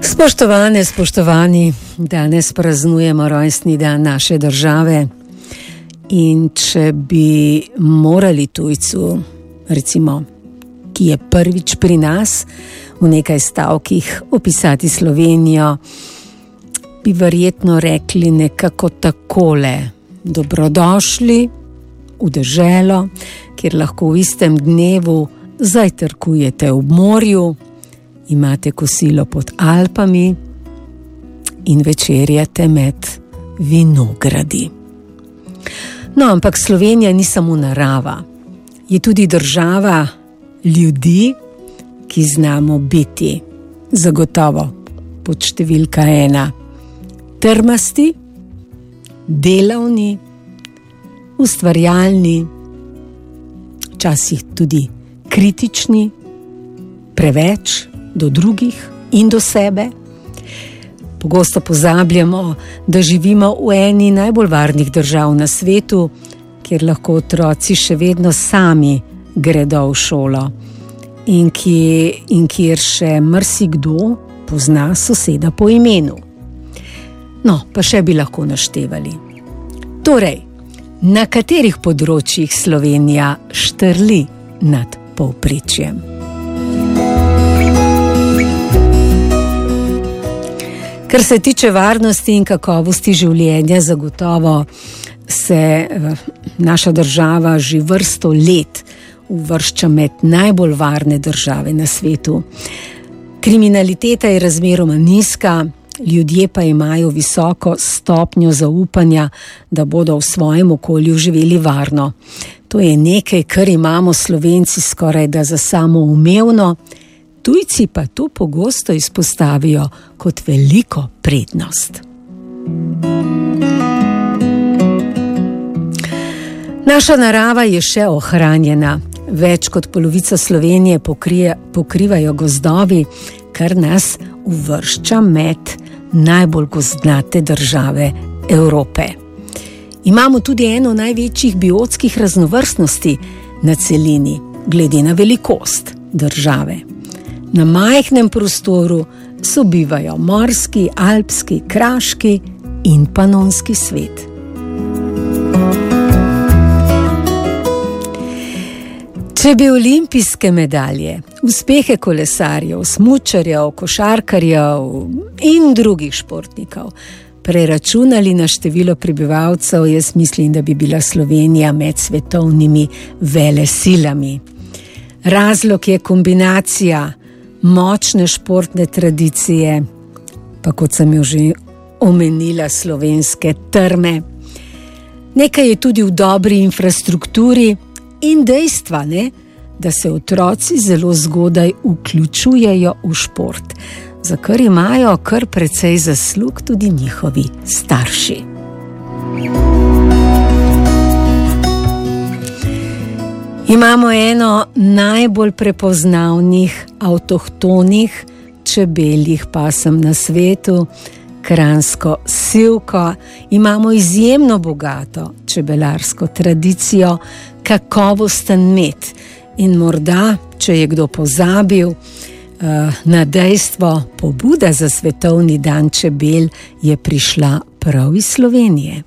Spoštovane, spoštovani, danes praznujemo rojstni dan naše države in če bi morali tujcu, recimo, ki je prvič pri nas, v nekaj stavkih opisati Slovenijo, bi verjetno rekli nekako takole: dobrodošli v deželo, kjer lahko v istem dnevu zajtrkujete ob morju, imate kosilo pod Alpami in večerjate med vinogradi. No, ampak Slovenija ni samo narava, je tudi država ljudi, ki znamo biti zagotovo pod številka 1. Trmasti, delavni, ustvarjalni, včasih tudi kritični, preveč do drugih in do sebe. Pogosto pozabljamo, da živimo v eni najbolj varnih držav na svetu, kjer lahko otroci še vedno sami gredo v šolo in kjer še marsikdo pozna soseda po imenu. No, pa še bi lahko naštevali. Torej, na katerih področjih Slovenija štrli nad povprečjem? Kar se tiče varnosti in kakovosti življenja, zagotovo se naša država že vrsto let uvršča med najbolj varne države na svetu. Kriminaliteta je razmeroma nizka, ljudje pa imajo visoko stopnjo zaupanja, da bodo v svojem okolju živeli varno. To je nekaj, kar imamo Slovenci skoraj da za samoumevno, tujci pa to pogosto izpostavijo kot veliko prednost. Naša narava je še ohranjena. Več kot polovico Slovenije pokrivajo gozdovi, kar nas uvršča med najbolj gozdnate države Evrope. Imamo tudi eno največjih biotskih raznovrstnosti na celini, glede na velikost države. Na majhnem prostoru sobivajo morski, alpski, kraški in panonski svet. Če bi olimpijske medalje, uspehe kolesarjev, smučarjev, košarkarjev in drugih športnikov preračunali na število prebivalcev, jaz mislim, da bi bila Slovenija med svetovnimi velesilami. Razlog je kombinacija močne športne tradicije, pa kot sem jo že omenila, slovenske trme. Nekaj je tudi v dobri infrastrukturi in dejstva, da se otroci zelo zgodaj vključujejo v šport, za kar imajo kar precej zaslug tudi njihovi starši. Imamo eno najbolj prepoznavnih avtohtonih čebeljih pasem na svetu, kranjsko sivko. Imamo izjemno bogato čebelarsko tradicijo, kakovosten med. In morda, če je kdo pozabil na dejstvo, pobuda za svetovni dan čebel je prišla prav iz Slovenije.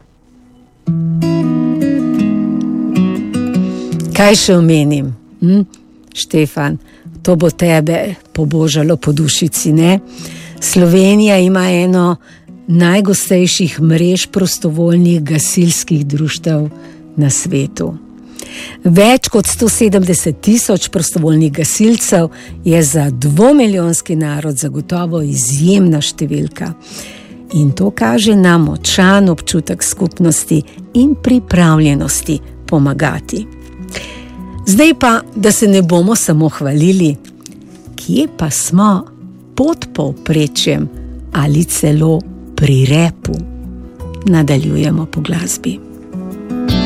Kaj še omenim? Štefan, to bo tebe pobožalo po dušici, ne? Slovenija ima eno najgostejših mrež prostovoljnih gasilskih društev na svetu. Več kot 170,000 prostovoljnih gasilcev je za 2-milijonski narod zagotovo izjemna številka. In to kaže nam močan občutek skupnosti in pripravljenosti pomagati. Zdaj pa, da se ne bomo samo hvalili, kje pa smo pod povprečjem ali celo pri repu. Nadaljujemo po glasbi.